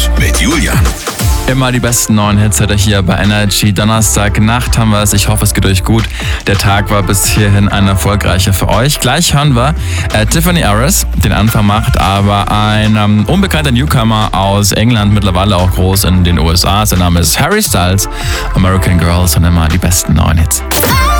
Hits mit Julian. Immer die besten neuen Hits hört ihr hier bei Energy. Donnerstagnacht haben wir es. Ich hoffe, es geht euch gut. Der Tag war bis hierhin ein erfolgreicher für euch. Gleich hören wir Tiffany Harris, den Anfang macht, aber ein unbekannter Newcomer aus England, mittlerweile auch groß in den USA. Sein Name ist Harry Styles. American Girls und immer die besten neuen Hits.